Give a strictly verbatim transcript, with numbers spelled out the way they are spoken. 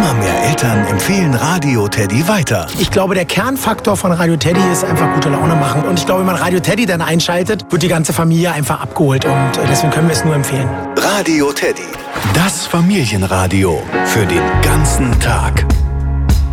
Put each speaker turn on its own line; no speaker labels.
Immer mehr Eltern empfehlen Radio Teddy weiter.
Ich glaube, der Kernfaktor von Radio Teddy ist einfach gute Laune machen. Und ich glaube, wenn man Radio Teddy dann einschaltet, wird die ganze Familie einfach abgeholt. Und deswegen können wir es nur empfehlen.
Radio Teddy. Das Familienradio für den ganzen Tag.